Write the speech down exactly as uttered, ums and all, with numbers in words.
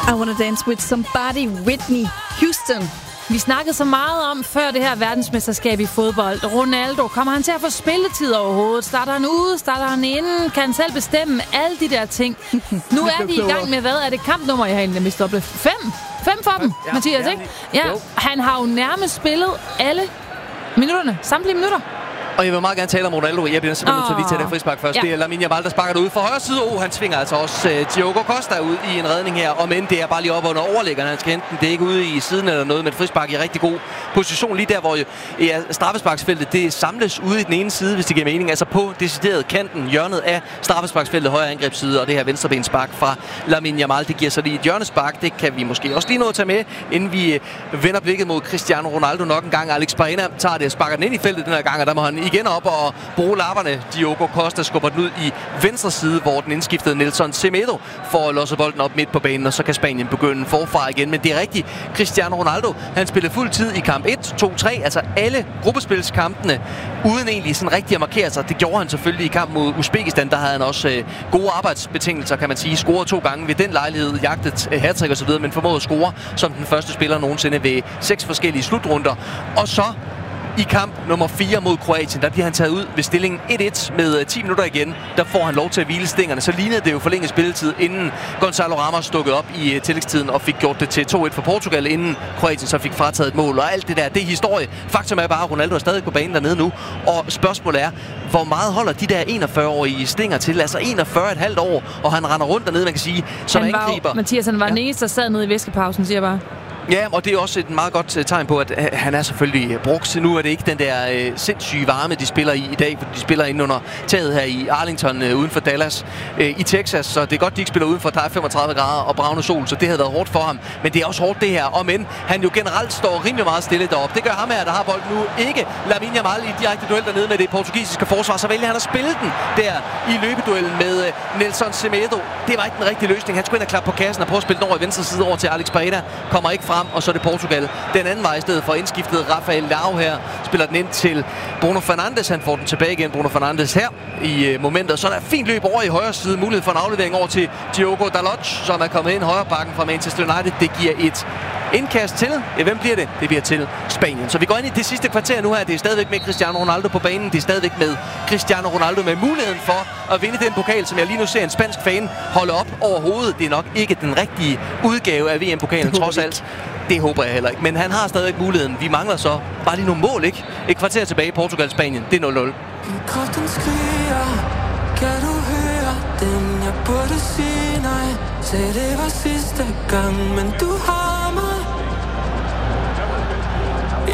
I Wanna Dance With Somebody, Whitney Houston. Vi snakkede så meget om før det her verdensmesterskab i fodbold. Ronaldo, kommer han til at få spilletid overhovedet? Starter han ude? Starter han inde? Kan han selv bestemme alle de der ting? Nu er de i gang med, hvad er det kampnummer, jeg har egentlig mistet op? Fem? Fem for dem, ja, Mathias, ikke? Ja, han har jo nærmest spillet alle minutterne, samtlige minutter. Og jeg vil meget gerne tale om Ronaldo. Jeg bliver simpelthen nødt til lige til det frispark først. Ja. Det er Lamine Yamal, der sparker det ud fra højre side. Oh, han tvinger altså også uh, Diogo Costa ud i en redning her. Og men det er bare lige op under overlæggeren. Han skal hente den. Det er ikke ude i siden eller noget, men frispark i rigtig god position. Lige der, hvor ja, straffesparksfeltet det samles ude i den ene side, hvis det giver mening. Altså på decideret kanten, hjørnet af straffesparksfeltet, højre angrebsside. Og det her venstrebenspark fra Lamine Yamal, det giver så lige et hjørnespark. Det kan vi måske også lige nå at tage med, inden vi vender blikket mod Cristiano Ronaldo nok en gang. Alex Baena tager det og sparker den ind i feltet den her gang, og der må han igen op og bruge lapperne. Diogo Costa skubber den ud i venstre side, hvor den indskiftede Nelson Semedo får losset bolden op midt på banen, og så kan Spanien begynde forfra igen. Men det er rigtigt. Cristiano Ronaldo, han spillede fuld tid i kamp et, to, tre, altså alle gruppespilskampene, uden egentlig sådan rigtig at markere sig. Det gjorde han selvfølgelig i kamp mod Uzbekistan. Der havde han også øh, gode arbejdsbetingelser, kan man sige. Scorede to gange ved den lejlighed, jagtet øh, hattrick og så videre, men formåede at score som den første spiller nogensinde ved seks forskellige slutrunder. Og så i kamp nummer fire mod Kroatien, der bliver han taget ud ved stillingen et et med ti minutter igen. Der får han lov til at hvile stængerne. Så lignede det jo forlænget spilletid, inden Gonzalo Ramos dukkede op i tillægstiden og fik gjort det til to et for Portugal, inden Kroatien så fik frataget et mål. Og alt det der, det er historie. Faktum er bare, at Ronaldo er stadig på banen dernede nu. Og spørgsmålet er, hvor meget holder de der enogfyrre-årige stænger til? Altså enogfyrre et halvt år, og han render rundt dernede, man kan sige, som han angriber. Var, Mathias, han var ja. den eneste, der sad nede i væskepausen, siger jeg bare. Ja, og det er også et meget godt uh, tegn på, at uh, han er selvfølgelig brugt. Nu er det ikke den der uh, sindssyge varme, de spiller i i dag, for de spiller inde under taget her i Arlington uh, uden for Dallas uh, i Texas. Så det er godt, de ikke spiller udenfor. Der er femogtredive grader og bravende sol, så det havde været hårdt for ham. Men det er også hårdt det her. Og men han jo generelt står rimelig meget stille deroppe. Det gør ham her, der har bolden nu. Ikke Lamine Yamal i direkte duel dernede med det portugisiske forsvar. Så vælger han at spille den der i løbeduellen med uh, Nelson Semedo. Det var ikke den rigtige løsning. Han skulle ind og klappe på kassen og prøve at spille den over i venstre side over til Alex Baena. Kommer ikke frem, og så er det Portugal den anden vej i stedet for indskiftet. Rafael Leao her spiller den ind til Bruno Fernandes. Han får den tilbage igen, Bruno Fernandes her i uh, momentet. Så der er fint løb over i højre side. Mulighed for en aflevering over til Diogo Dalot, som er kommet ind højre bakken fra Manchester United. Det giver et indkast til. Ja, hvem bliver det? Det bliver til Spanien. Så vi går ind i det sidste kvarter nu her. Det er stadigvæk med Cristiano Ronaldo på banen. Det er stadigvæk med Cristiano Ronaldo med muligheden for at vinde den pokal, som jeg lige nu ser en spansk fan holde op over hovedet. Det er nok ikke den rigtige udgave af V M-pokalen, trods alt. Det håber jeg heller ikke. Men han har stadigvæk muligheden. Vi mangler så bare lige nogle mål, ikke? Et kvarter tilbage i Portugal-Spanien. Det er nul nul. Kraften skriger. Kan du høre den? Jeg burde sige nej. Sagde det var sidste gang, men du har